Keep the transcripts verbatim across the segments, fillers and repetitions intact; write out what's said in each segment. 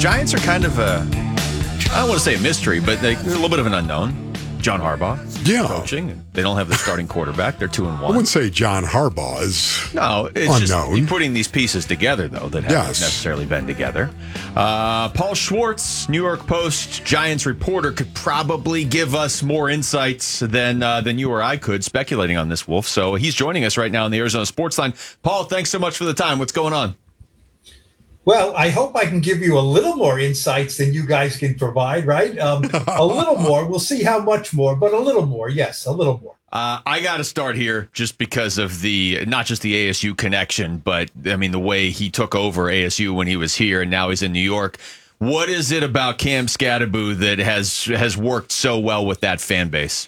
Giants are kind of a, I don't want to say a mystery, but they're a little bit of an unknown. John Harbaugh, yeah, coaching. They don't have the starting quarterback. They're two and one. I wouldn't say John Harbaugh is no. It's unknown. just you're putting these pieces together, though, that haven't yes. necessarily been together. Uh, Paul Schwartz, New York Post Giants reporter, could probably give us more insights than uh, than you or I could speculating on this, Wolf. So he's joining us right now on the Arizona Sports Line. Paul, thanks so much for the time. What's going on? Well, I hope I can give you a little more insights than you guys can provide, right? Um, a little more. We'll see how much more, but a little more. Yes, a little more. Uh, I got to start here just because of the, not just the A S U connection, but I mean, the way he took over A S U when he was here and now he's in New York. What is it about Cam Skattebo that has, has worked so well with that fan base?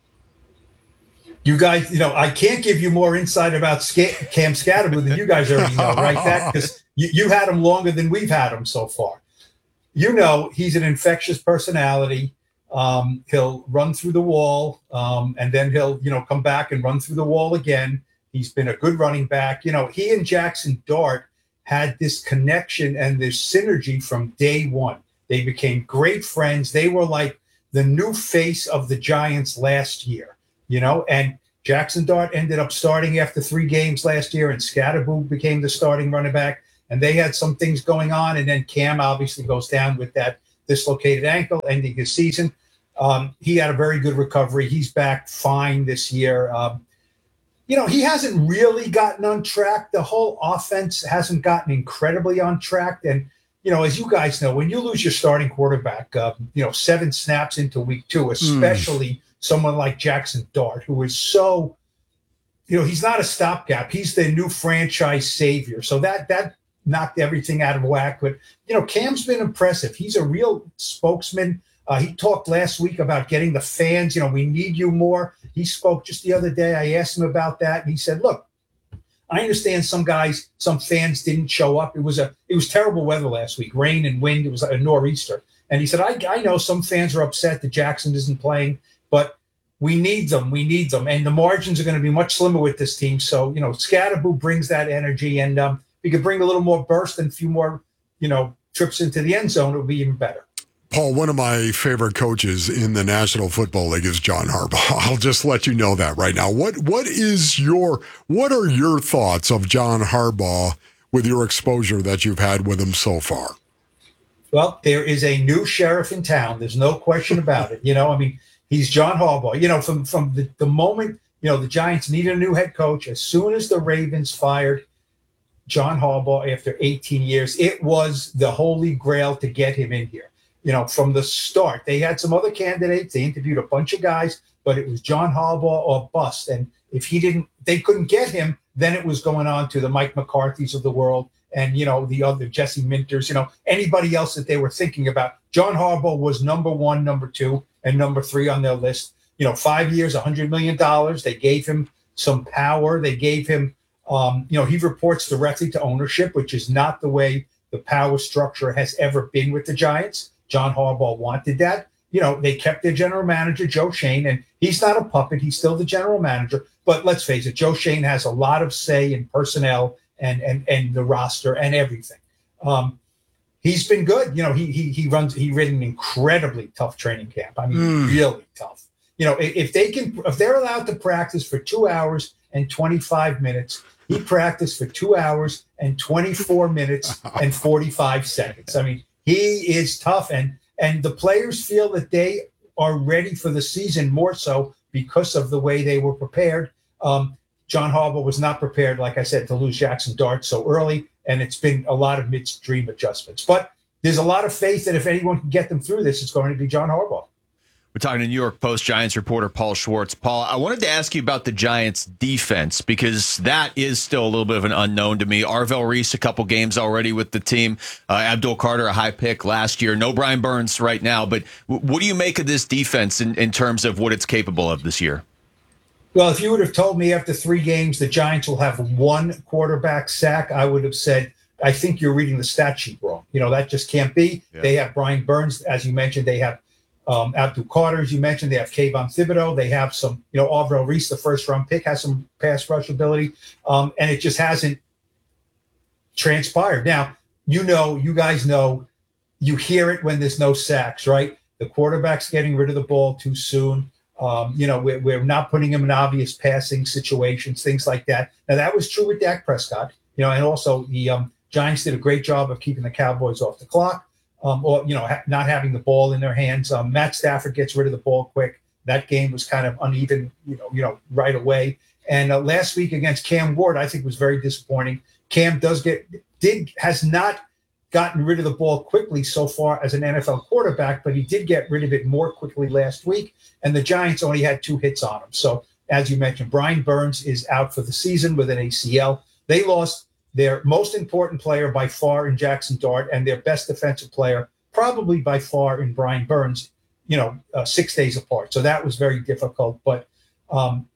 You guys, you know, I can't give you more insight about Sc- Cam Skattebo than you guys already know, right? That because you, you had him longer than we've had him so far. You know, he's an infectious personality. Um, he'll run through the wall, um, and then he'll, you know, come back and run through the wall again. He's been a good running back. You know, he and Jackson Dart had this connection and this synergy from day one. They became great friends. They were like the new face of the Giants last year. You know, and Jackson Dart ended up starting after three games last year, and Skattebo became the starting running back. And they had some things going on. And then Cam obviously goes down with that dislocated ankle, ending his season. Um, he had a very good recovery. He's back fine this year. Um, you know, he hasn't really gotten on track. The whole offense hasn't gotten incredibly on track. And, you know, as you guys know, when you lose your starting quarterback, uh, you know, seven snaps into week two, especially mm. someone like Jackson Dart, who is so, you know, he's not a stopgap. He's the new franchise savior. So that that knocked everything out of whack. But, you know, Cam's been impressive. He's a real spokesman. Uh, he talked last week about getting the fans. You know, we need you more. He spoke just the other day. I asked him about that. And he said, look, I understand some guys, some fans didn't show up. It was a, it was terrible weather last week, rain and wind. It was a nor'easter. And he said, I, I know some fans are upset that Jackson isn't playing, but we need them. We need them. And the margins are going to be much slimmer with this team. So, you know, Skattebo brings that energy, and um, we could bring a little more burst and a few more, you know, trips into the end zone. It would be even better. Paul, one of my favorite coaches in the National Football League is John Harbaugh. I'll just let you know that right now. What what is your what are your thoughts of John Harbaugh with your exposure that you've had with him so far? Well, there is a new sheriff in town. There's no question about it. You know, I mean, he's John Harbaugh. You know, from from the, the moment, you know, the Giants needed a new head coach, as soon as the Ravens fired John Harbaugh after eighteen years, it was the holy grail to get him in here. You know, from the start, they had some other candidates. They interviewed a bunch of guys, but it was John Harbaugh or bust. And if he didn't, they couldn't get him, then it was going on to the Mike McCarthy's of the world and, you know, the other Jesse Minters, you know, anybody else that they were thinking about. John Harbaugh was number one, number two, and number three on their list. You know, five years, one hundred million dollars. They gave him some power. They gave him, um, you know, he reports directly to ownership, which is not the way the power structure has ever been with the Giants. John Harbaugh wanted that. You know, they kept their general manager, Joe Schoen, and he's not a puppet. He's still the general manager. But let's face it, Joe Schoen has a lot of say in personnel and and and the roster and everything. Um, he's been good. You know, he he he runs. He ran an incredibly tough training camp. I mean, mm. really tough. You know, if, if they can, if they're allowed to practice for two hours and twenty-five minutes, he practiced for two hours and twenty-four minutes and forty-five seconds. I mean, he is tough, and and the players feel that they are ready for the season more so because of the way they were prepared. Um, John Harbaugh was not prepared, like I said, to lose Jackson Dart so early, and it's been a lot of midstream adjustments. But there's a lot of faith that if anyone can get them through this, it's going to be John Harbaugh. We're talking to New York Post Giants reporter Paul Schwartz. Paul, I wanted to ask you about the Giants' defense because that is still a little bit of an unknown to me. Arvell Reese, a couple games already with the team. Uh, Abdul Carter, a high pick last year. No Brian Burns right now. But w- what do you make of this defense in, in terms of what it's capable of this year? Well, if you would have told me after three games the Giants will have one quarterback sack, I would have said, I think you're reading the stat sheet wrong. You know, that just can't be. Yeah. They have Brian Burns, as you mentioned. They have Um, Abdul Carter, as you mentioned, they have Kayvon Thibodeau. They have some, you know, Arvell Reese, the first round pick, has some pass rush ability, um, and it just hasn't transpired. Now, you know, you guys know you hear it when there's no sacks, right? The quarterback's getting rid of the ball too soon. Um, you know, we're, we're not putting him in obvious passing situations, things like that. Now, that was true with Dak Prescott, you know, and also the um, Giants did a great job of keeping the Cowboys off the clock, um, or, you know, ha- not having the ball in their hands. Um, Matt Stafford gets rid of the ball quick. That game was kind of uneven, you know, you know, right away. And uh, last week against Cam Ward, I think was very disappointing. Cam does get, did, has not gotten rid of the ball quickly so far as an N F L quarterback, but he did get rid of it more quickly last week. And the Giants only had two hits on him. So as you mentioned, Brian Burns is out for the season with an A C L. They lost their most important player by far in Jackson Dart and their best defensive player probably by far in Brian Burns, you know, uh, six days apart. So that was very difficult. But um,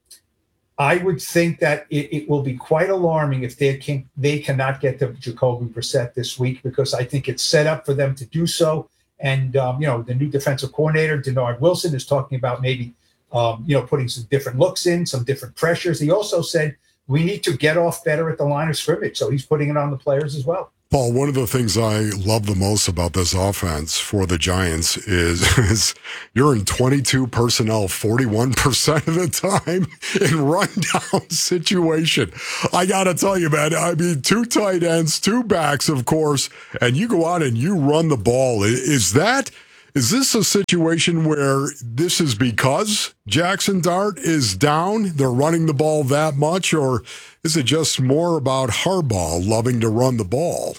I would think that it, it will be quite alarming if they can they cannot get to Jacoby Brissett this week, because I think it's set up for them to do so. And, um, you know, the new defensive coordinator, Denard Wilson, is talking about maybe, um, you know, putting some different looks in, some different pressures. He also said we need to get off better at the line of scrimmage. So he's putting it on the players as well. Paul, one of the things I love the most about this offense for the Giants is, is you're in twenty-two personnel forty-one percent of the time in rundown situation. I got to tell you, man, I mean, two tight ends, two backs, of course, and you go out and you run the ball. Is that, is this a situation where this is because Jackson Dart is down, they're running the ball that much, or is it just more about Harbaugh loving to run the ball?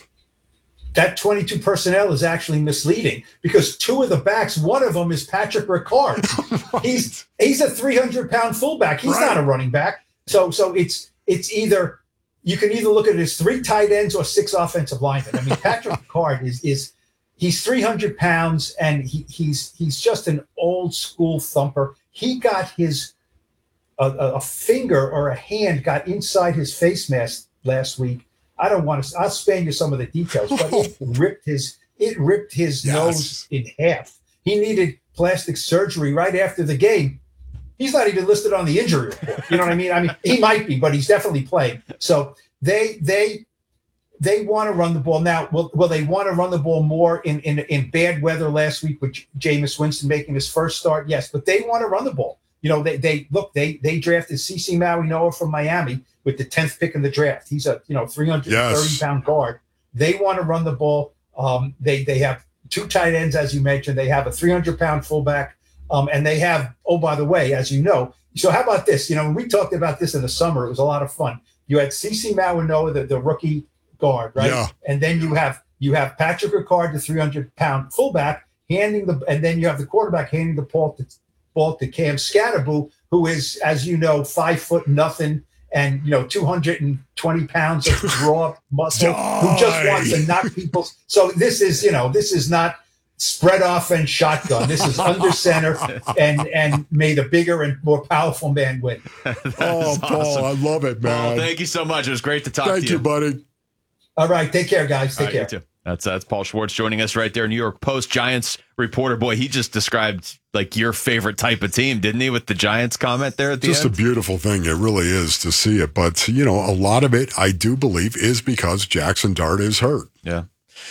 That twenty-two personnel is actually misleading, because two of the backs, one of them is Patrick Ricard. Right. He's he's a three hundred pound fullback. He's right. not a running back. So so it's it's either, you can either look at it as three tight ends or six offensive linemen. I mean, Patrick Ricard is is he's three hundred pounds, and he, he's he's just an old school thumper. He got his a, a finger or a hand got inside his face mask last week. I don't want to. I'll spare you some of the details, but it ripped his it ripped his yes. nose in half. He needed plastic surgery right after the game. He's not even listed on the injury report. You know what I mean? I mean, he might be, but he's definitely playing. So they they they want to run the ball now. Will, will they want to run the ball more in in in bad weather last week with Jameis Winston making his first start? Yes, but they want to run the ball. You know, they they look, they they drafted CeCe Mauigoa from Miami with the tenth pick in the draft. He's a, you know, three hundred thirty yes. pound guard. They want to run the ball. Um, they they have two tight ends, as you mentioned. They have a three hundred pound fullback. Um, and they have, oh, by the way, as you know, so how about this? You know, when we talked about this in the summer, it was a lot of fun. You had CeCe Mauigoa, the, the rookie guard, right? Yeah. And then you have you have Patrick Ricard, the three hundred pound fullback, handing the, and then you have the quarterback handing the ball to ball to Cam Scatterboo, who is, as you know, five foot nothing and, you know, two hundred twenty pounds of raw muscle, who just wants to knock people. So this is, you know, this is not spread off and shotgun. This is under center, and and may the bigger and more powerful man win. Oh, Paul, awesome. I love it, man. Paul, thank you so much. It was great to talk thank to you. Thank you, buddy. All right, take care, guys. Take All care. Right, you too. That's that's Paul Schwartz joining us right there, New York Post Giants reporter. Boy, he just described like your favorite type of team, didn't he, with the Giants comment there at the just end? Just a beautiful thing. It really is to see it. But, you know, a lot of it, I do believe, is because Jackson Dart is hurt. Yeah.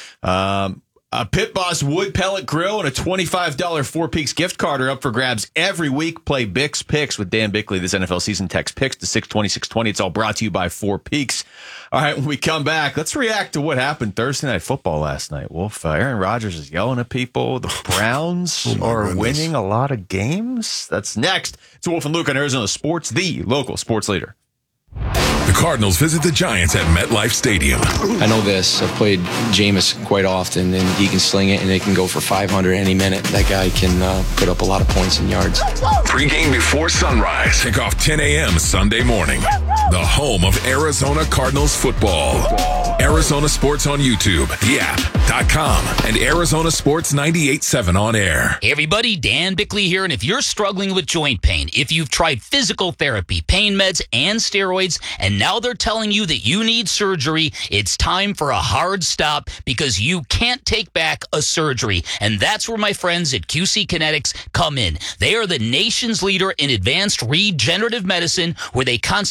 Um, A Pit Boss Wood Pellet Grill and a twenty-five dollars Four Peaks gift card are up for grabs every week. Play Bix Picks with Dan Bickley this N F L season. Text Picks to six twenty, six twenty. It's all brought to you by Four Peaks. All right, when we come back, let's react to what happened Thursday Night Football last night. Wolf, uh, Aaron Rodgers is yelling at people. The Browns oh are goodness. winning a lot of games. That's next. It's Wolf and Luke on Arizona Sports, the local sports leader. The Cardinals visit the Giants at MetLife Stadium. I know this. I've played Jameis quite often, and he can sling it, and it can go for five hundred any minute. That guy can uh, put up a lot of points and yards. Pre-game before sunrise. Kickoff ten a.m. Sunday morning. The home of Arizona Cardinals football. Arizona Sports on YouTube, the app dot com, and Arizona Sports ninety-eight point seven on air. Hey everybody, Dan Bickley here, and if you're struggling with joint pain, if you've tried physical therapy, pain meds, and steroids, and now they're telling you that you need surgery, it's time for a hard stop, because you can't take back a surgery. And that's where my friends at Q C Kinetics come in. They are the nation's leader in advanced regenerative medicine, where they concentrate the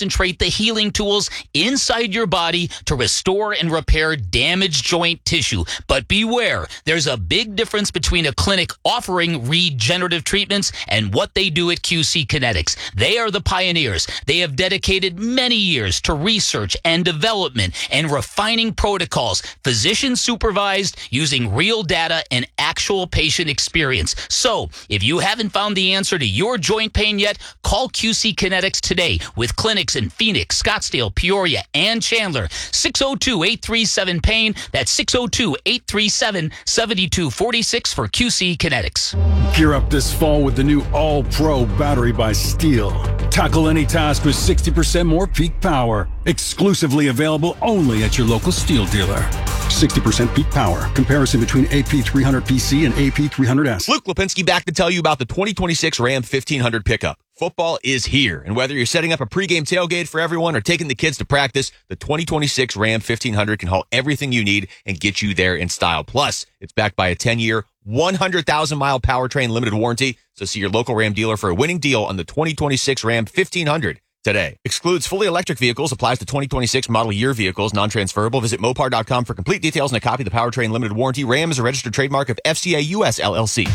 healing tools inside your body to restore and repair damaged joint tissue. But beware, there's a big difference between a clinic offering regenerative treatments and what they do at Q C Kinetics. They are the pioneers. They have dedicated many years to research and development and refining protocols, physician supervised, using real data and actual patient experience. So, if you haven't found the answer to your joint pain yet, call Q C Kinetics today with clinics in Phoenix, Scottsdale, Peoria, and Chandler. six oh two, eight three seven, pain. That's six oh two, eight three seven, seven two four six for Q C Kinetics. Gear up this fall with the new All-Pro battery by Steel. Tackle any task with sixty percent more peak power. Exclusively available only at your local Steel dealer. sixty percent peak power. Comparison between A P three hundred P C and A P three hundred S. Luke Lipinski back to tell you about the twenty twenty-six Ram fifteen hundred pickup. Football is here, and whether you're setting up a pregame tailgate for everyone or taking the kids to practice, the twenty twenty-six Ram fifteen hundred can haul everything you need and get you there in style. Plus, it's backed by a ten-year, one hundred thousand mile powertrain limited warranty, so see your local Ram dealer for a winning deal on the twenty twenty-six Ram fifteen hundred today. Excludes fully electric vehicles, applies to twenty twenty-six model year vehicles, non-transferable. Visit Mopar dot com for complete details and a copy of the powertrain limited warranty. Ram is a registered trademark of F C A U S L L C.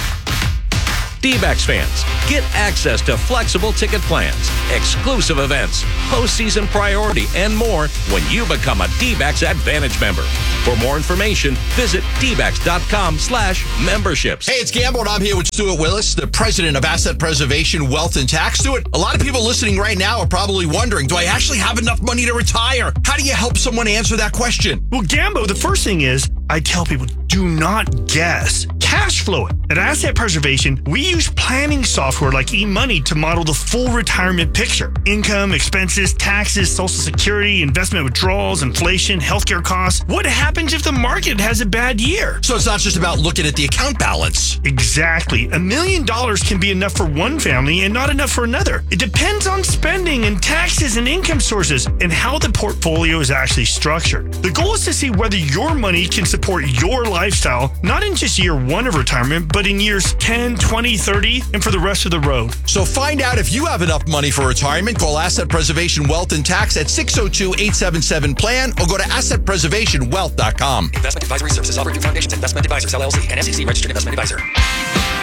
D-backs fans, get access to flexible ticket plans, exclusive events, postseason priority, and more when you become a D-backs Advantage member. For more information, visit D backs dot com slash memberships. Hey, it's Gamble, and I'm here with Stuart Willis, the president of Asset Preservation Wealth and Tax. Stuart, a lot of people listening right now are probably wondering, do I actually have enough money to retire? How do you help someone answer that question? Well, Gambo, the first thing is, I tell people, do not guess. Cash flow it. At Asset Preservation, we use planning software like eMoney to model the full retirement picture. Income, expenses, taxes, Social Security, investment withdrawals, inflation, healthcare costs. What happens if the market has a bad year? So it's not just about looking at the account balance. Exactly. A million dollars can be enough for one family and not enough for another. It depends on spending and taxes and income sources and how the portfolio is actually structured. The goal is to see whether your money can support your lifestyle, not in just year one of retirement, but in years ten, twenty, thirty, and for the rest of the road. So find out if you have enough money for retirement. Call Asset Preservation Wealth and Tax at six oh two, eight seven seven, plan or go to asset preservation wealth dot com. Investment advisory services offered through Foundations Investment Advisors, L L C, and S E C registered investment advisor.